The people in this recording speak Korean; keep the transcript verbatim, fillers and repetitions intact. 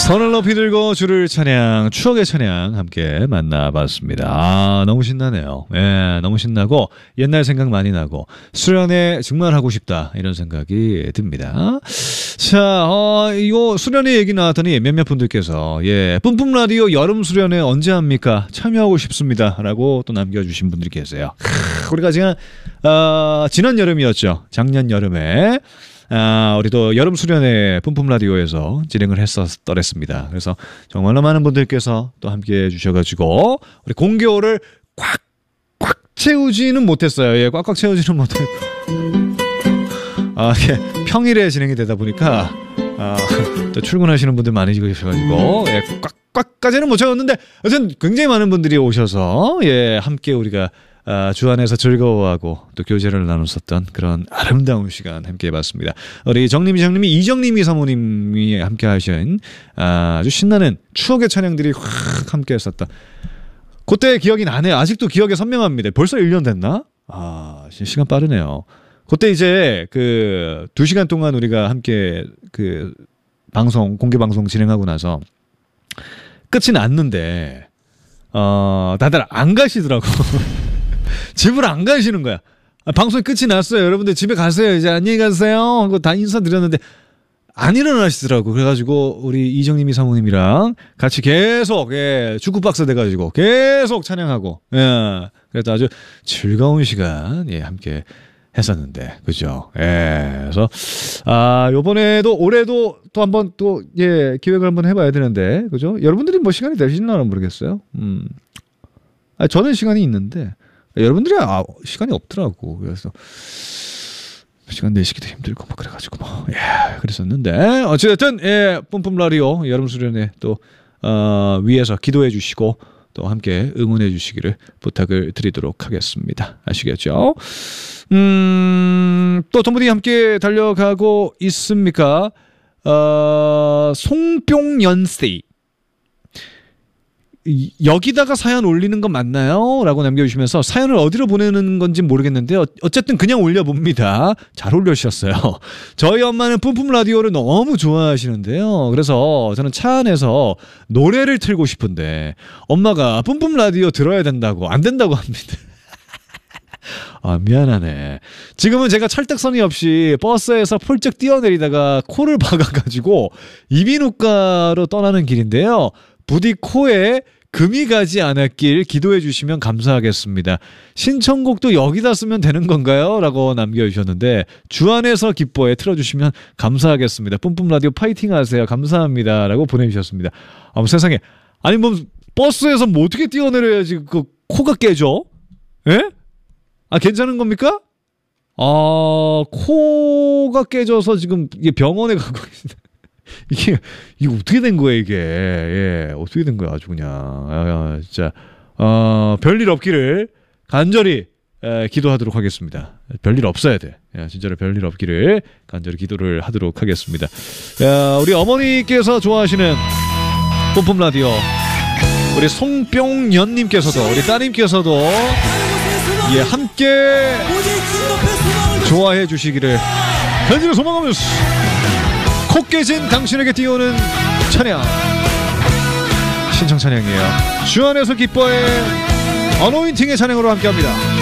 선을 높이 들고 주를 찬양, 추억의 찬양 함께 만나봤습니다. 아, 너무 신나네요. 예, 너무 신나고 옛날 생각 많이 나고 수련회 정말 하고 싶다 이런 생각이 듭니다. 자, 어, 이거 수련회 얘기 나왔더니 몇몇 분들께서 예, 뿜뿜 라디오 여름 수련회 언제 합니까? 참여하고 싶습니다라고 또 남겨주신 분들이 계세요. 크, 우리가 지금 어, 지난 여름이었죠. 작년 여름에. 아, 우리도 여름 수련회 뿜뿜 라디오에서 진행을 했었더랬습니다. 그래서 정말로 많은 분들께서 또 함께 해주셔가지고 우리 공개호를 꽉꽉 채우지는 못했어요. 예, 꽉꽉 채우지는 못했고 아, 예, 평일에 진행이 되다 보니까 아, 또 출근하시는 분들 많이 계셔가지고 예, 꽉꽉까지는 못 채웠는데 어쨌든 굉장히 많은 분들이 오셔서 예, 함께 우리가 아, 주 안에서 즐거워하고 또 교제를 나눴었던 그런 아름다운 시간 함께 해봤습니다. 우리 정림이 장님이 이정림이 사모님이 함께 하신 아, 아주 신나는 추억의 찬양들이 확 함께 했었다. 그때 기억이 나네요. 아직도 기억에 선명합니다. 벌써 일 년 됐나? 아, 시간 빠르네요. 그때 이제 그 두 시간 동안 우리가 함께 그 방송, 공개 방송 진행하고 나서 끝이 났는데 어, 다들 안 가시더라고. 집을 안 가시는 거야. 아, 방송이 끝이 났어요. 여러분들 집에 가세요. 이제 안녕히 가세요 하고 다 인사드렸는데 안 일어나시더라고. 그래가지고 우리 이정님이 사모님이랑 같이 계속 예, 주크박스 돼가지고 계속 찬양하고 예, 그래도 아주 즐거운 시간 예, 함께 했었는데 그죠. 예, 그래서 아 요번에도 올해도 또 한번 또 예, 기획을 한번 해봐야 되는데 그죠. 여러분들이 뭐 시간이 되시나 모르겠어요. 음, 아, 저는 시간이 있는데. 여러분들이 아, 시간이 없더라고. 그래서 시간 내시기도 힘들고 뭐 그래가지고 뭐 예, 그랬었는데 어쨌든 예, 뿜뿜 라디오 여름 수련회 또 어, 위에서 기도해 주시고 또 함께 응원해 주시기를 부탁을 드리도록 하겠습니다. 아시겠죠? 음, 또 전분이 함께 달려가고 있습니까? 어, 송뿅연세 여기다가 사연 올리는 건 맞나요? 라고 남겨주시면서 사연을 어디로 보내는 건지 모르겠는데요. 어쨌든 그냥 올려봅니다. 잘 올려주셨어요. 저희 엄마는 뿜뿜 라디오를 너무 좋아하시는데요. 그래서 저는 차 안에서 노래를 틀고 싶은데 엄마가 뿜뿜 라디오 들어야 된다고 안 된다고 합니다. 아, 미안하네. 지금은 제가 철딱서니 없이 버스에서 펄쩍 뛰어내리다가 코를 박아가지고 이비인후과로 떠나는 길인데요. 부디 코에 금이 가지 않았길 기도해 주시면 감사하겠습니다. 신청곡도 여기다 쓰면 되는 건가요? 라고 남겨주셨는데 주안에서 기뻐해 틀어주시면 감사하겠습니다. 뿜뿜 라디오 파이팅 하세요. 감사합니다. 라고 보내주셨습니다. 아, 세상에. 아니 뭐 버스에서 뭐 어떻게 뛰어내려야지 그 코가 깨져? 예? 아, 괜찮은 겁니까? 아, 코가 깨져서 지금 이게 병원에 가고 계신다. 이게, 이게 어떻게 된 거야, 이게. 예, 어떻게 된 거야, 아주 그냥. 아, 진짜, 어, 별일 없기를 간절히, 에, 기도하도록 하겠습니다. 별일 없어야 돼. 야, 진짜로 별일 없기를 간절히 기도를 하도록 하겠습니다. 야, 우리 어머니께서 좋아하시는 뿜뿜 라디오. 우리 송뿅연님께서도, 우리 따님께서도, 예, 함께 좋아해 주시기를 간절히 소망하면서 코 깨진 당신에게 띄우는 찬양 신청 찬양이에요. 주 안에서 기뻐해 어노인팅의 찬양으로 함께합니다.